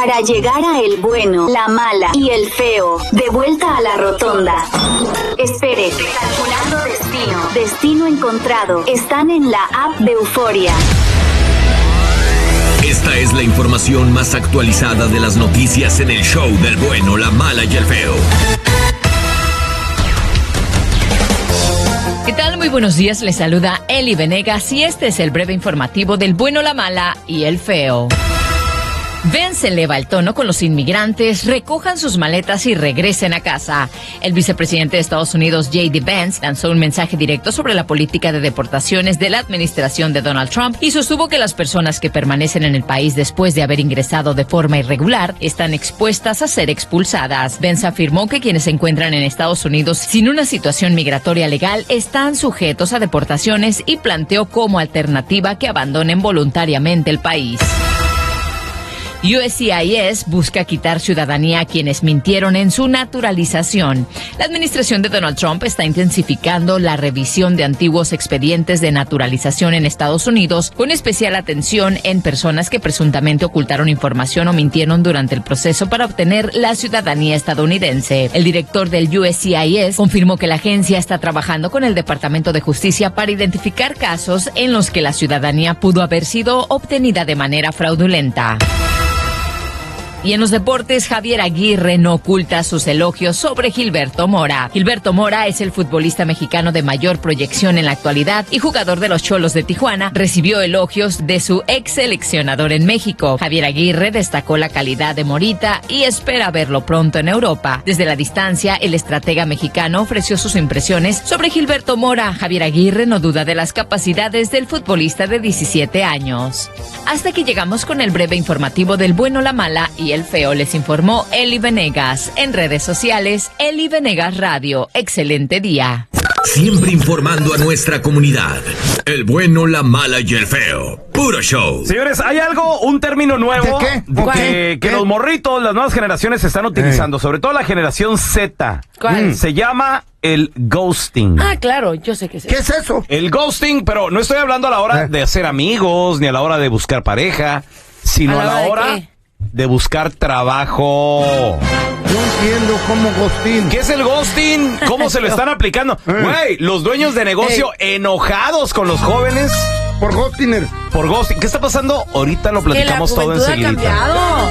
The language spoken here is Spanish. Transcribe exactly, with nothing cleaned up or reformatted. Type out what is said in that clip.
Para llegar a el bueno, la mala y el feo, de vuelta a la rotonda. Espere, calculando destino. Destino encontrado. Están en la app de Euforia. Esta es la información más actualizada de las noticias en el show del bueno, la mala y el feo. ¿Qué tal? Muy buenos días, les saluda Eli Venegas y este es el breve informativo del bueno, la mala y el feo. Vence eleva el tono con los inmigrantes, recojan sus maletas y regresen a casa. El vicepresidente de Estados Unidos, J D Vance, lanzó un mensaje directo sobre la política de deportaciones de la administración de Donald Trump y sostuvo que las personas que permanecen en el país después de haber ingresado de forma irregular están expuestas a ser expulsadas. Vance afirmó que quienes se encuentran en Estados Unidos sin una situación migratoria legal están sujetos a deportaciones y planteó como alternativa que abandonen voluntariamente el país. U S C I S busca quitar ciudadanía a quienes mintieron en su naturalización. La administración de Donald Trump está intensificando la revisión de antiguos expedientes de naturalización en Estados Unidos, con especial atención en personas que presuntamente ocultaron información o mintieron durante el proceso para obtener la ciudadanía estadounidense. El director del U S C I S confirmó que la agencia está trabajando con el Departamento de Justicia para identificar casos en los que la ciudadanía pudo haber sido obtenida de manera fraudulenta. Y en los deportes, Javier Aguirre no oculta sus elogios sobre Gilberto Mora. Gilberto Mora es el futbolista mexicano de mayor proyección en la actualidad y jugador de los Cholos de Tijuana. Recibió elogios de su ex seleccionador en México. Javier Aguirre destacó la calidad de Morita y espera verlo pronto en Europa. Desde la distancia, el estratega mexicano ofreció sus impresiones sobre Gilberto Mora. Javier Aguirre no duda de las capacidades del futbolista de diecisiete años. Hasta aquí llegamos con el breve informativo del bueno, la mala y el feo. Les informó Eli Venegas. En redes sociales, Eli Venegas Radio. Excelente día. Siempre informando a nuestra comunidad. El bueno, la mala y el feo. Puro show. Señores, hay algo, un término nuevo ¿De qué? de que, que los morritos, las nuevas generaciones están utilizando, eh. sobre todo la generación Z. ¿Cuál? Se llama el ghosting. Ah, claro, yo sé qué es eso. ¿Qué es eso? El ghosting, pero no estoy hablando a la hora eh. de hacer amigos, ni a la hora de buscar pareja, sino a la, ¿A la hora hora de qué? de buscar trabajo. No entiendo cómo ghosting. ¿Qué es el ghosting? ¿Cómo se lo están aplicando? Güey, los dueños de negocio enojados con los jóvenes Por ghosting. por ghosting. ¿Qué está pasando? Ahorita lo platicamos todo enseguida.